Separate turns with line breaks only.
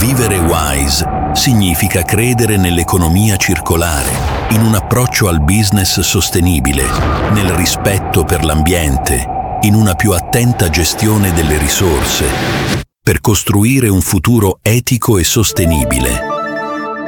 Vivere wise significa credere nell'economia circolare, in un approccio al business sostenibile, nel rispetto per l'ambiente, in una più attenta gestione delle risorse, per costruire un futuro etico e sostenibile.